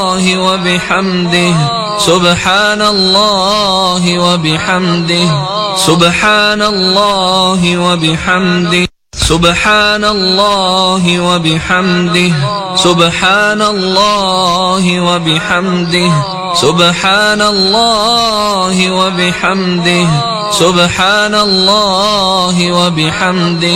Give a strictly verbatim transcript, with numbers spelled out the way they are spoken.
وبحمده سبحان الله وبحمده سبحان الله وبحمده سبحان الله وبحمده سبحان الله وبحمده سبحان الله وبحمده سبحان الله وبحمده